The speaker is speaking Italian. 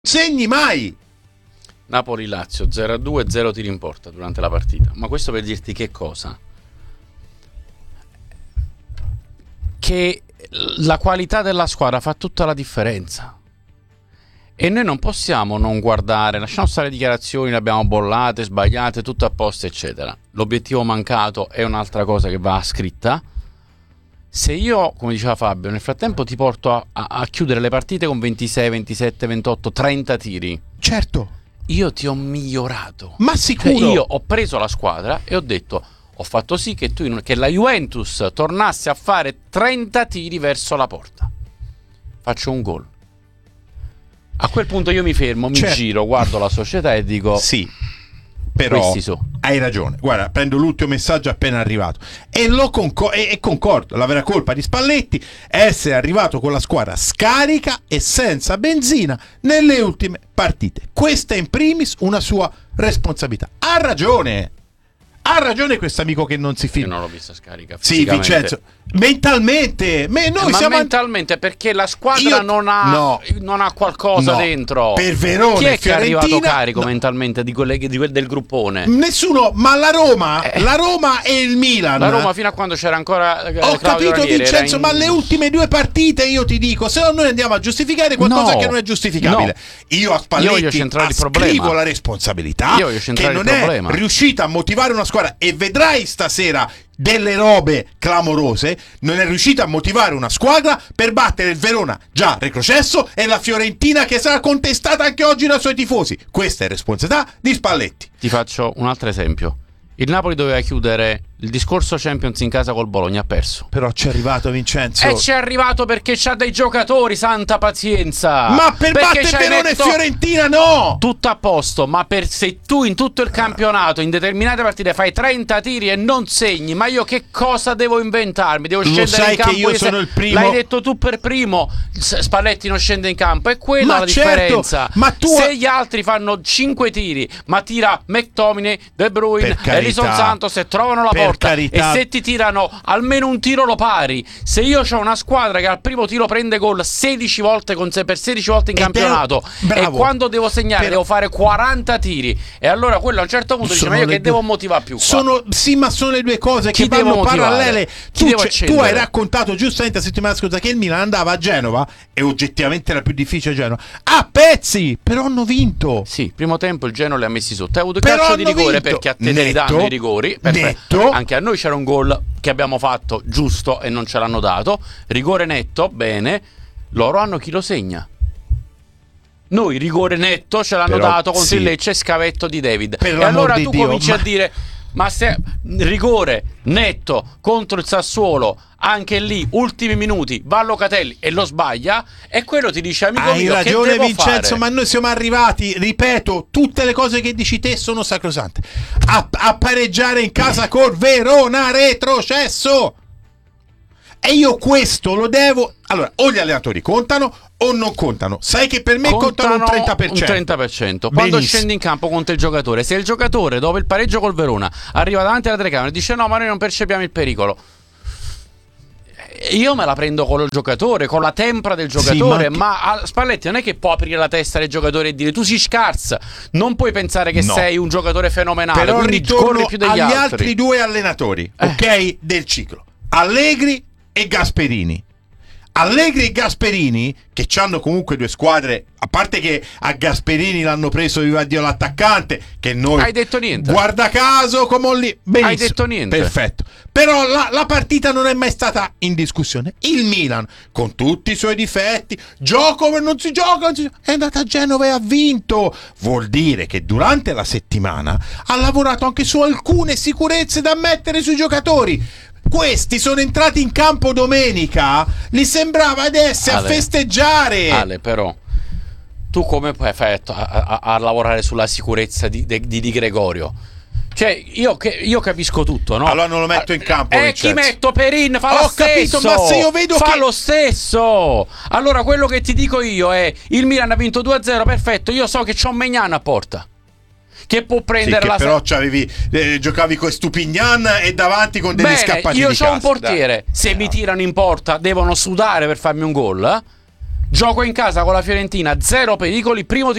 segni mai. Napoli-Lazio 0-2, 0 tiri in porta durante la partita. Ma questo per dirti che cosa? Che la qualità della squadra fa tutta la differenza. E noi non possiamo non guardare, lasciamo stare le dichiarazioni, le abbiamo bollate, sbagliate, tutto a posto, eccetera. L'obiettivo mancato è un'altra cosa che va scritta. Se io, come diceva Fabio, nel frattempo ti porto a chiudere le partite con 26, 27, 28, 30 tiri. Certo. Io ti ho migliorato. Ma sicuro. Cioè, io ho preso la squadra e ho detto, ho fatto sì che che la Juventus tornasse a fare 30 tiri verso la porta. Faccio un gol. A quel punto io mi fermo, mi giro, guardo la società e dico sì, però hai ragione. Guarda, prendo l'ultimo messaggio appena arrivato e concordo. La vera colpa di Spalletti è essere arrivato con la squadra scarica e senza benzina nelle ultime partite. Questa è in primis una sua responsabilità. Ha ragione questo amico che non si Io firma. non l'ho vista scarica. Sì, Vincenzo, mentalmente. Mentalmente perché la squadra non ha qualcosa dentro. Per Verona chi è e che è arrivato carico no. mentalmente di quel del gruppone? Nessuno, ma la Roma e il Milan. La Roma fino a quando c'era ancora Ho capito, Ranieri, Vincenzo, ma le ultime due partite io ti dico, se no noi andiamo a giustificare qualcosa che non è giustificabile. Io a Spalletti ascrivo la responsabilità che non è riuscita a motivare una squadra, e vedrai stasera delle robe clamorose. Non è riuscita a motivare una squadra per battere il Verona già retrocesso e la Fiorentina che sarà contestata anche oggi dai suoi tifosi. Questa è responsabilità di Spalletti. Ti faccio un altro esempio. Il Napoli doveva chiudere il discorso Champions in casa col Bologna, ha perso. Però c'è arrivato, Vincenzo. E c'è arrivato perché c'ha dei giocatori, santa pazienza. Ma per battere Verona e Fiorentina no! Tutto a posto, ma se tu in tutto il campionato, in determinate partite, fai 30 tiri e non segni, ma io che cosa devo inventarmi? Devo scendere in campo? Che io sono il primo. L'hai detto tu per primo, Spalletti non scende in campo, è quella la differenza. Ma tu... Se gli altri fanno 5 tiri, ma tira McTominay, De Bruyne, Elison Santos e trovano la porta, e se ti tirano almeno un tiro lo pari. Se io ho una squadra che al primo tiro prende gol 16 volte per 16 volte in campionato, e quando devo segnare devo fare 40 tiri, e allora quello a un certo punto dice: ma io che devo motivare più qua? Sì, ma sono le due cose che vanno parallele. Tu hai raccontato giustamente la settimana scorsa che il Milan andava a Genova, e oggettivamente era più difficile Genova, a pezzi, però hanno vinto. Sì, primo tempo il Genoa li ha messi sotto, hai avuto il calcio di rigore vinto. Perché a te li danno i rigori, netto. Anche a noi c'era un gol che abbiamo fatto giusto e non ce l'hanno dato, rigore netto, bene. Loro hanno chi lo segna. Noi rigore netto ce l'hanno dato contro il Lecce, scavetto di David. E allora tu cominci a dire: ma se rigore netto contro il Sassuolo, anche lì ultimi minuti va Locatelli e lo sbaglia, e quello ti dice: amico hai mio, ragione, che devo Vincenzo fare? Ma noi siamo arrivati, ripeto, tutte le cose che dici te sono sacrosante, a pareggiare in casa col Verona retrocesso, e io questo lo devo. Allora, o gli allenatori contano o non contano. Sai che per me contano un 30%. Un 30%. Quando scendi in campo conta il giocatore. Se il giocatore, dopo il pareggio col Verona, arriva davanti alla telecamera e dice: no, ma noi non percepiamo il pericolo, io me la prendo con il giocatore, con la tempra del giocatore. Sì, ma Spalletti non è che può aprire la testa del giocatore e dire: tu sei scarsa, non puoi pensare che sei un giocatore fenomenale. Però quindi ritorno più degli agli altri due allenatori, ok, del ciclo: Allegri e Gasperini. Allegri e Gasperini, che hanno comunque due squadre, a parte che a Gasperini l'hanno preso viva Dio l'attaccante, che noi hai detto niente, guarda caso come lì, benissimo, hai detto niente, perfetto. Però la partita non è mai stata in discussione. Il Milan, con tutti i suoi difetti, gioco non si gioca, è andata a Genova e ha vinto. Vuol dire che durante la settimana ha lavorato anche su alcune sicurezze da mettere sui giocatori. Questi sono entrati in campo domenica, gli sembrava adesso a festeggiare. Ale, però tu come fai a lavorare sulla sicurezza di Gregorio? Cioè, io capisco tutto, no? Allora non lo metto in campo, chi metto Perin? Fa lo stesso. Capito, ma se io vedo fa lo stesso. Allora quello che ti dico io è: il Milan ha vinto 2-0, perfetto. Io so che c'ho Maignan a porta, che può prendere la però giocavi con Stupignan e davanti con degli scappati io di casa. Io ho un portiere, se mi tirano in porta devono sudare per farmi un gol, Gioco in casa con la Fiorentina, 0 pericoli, primo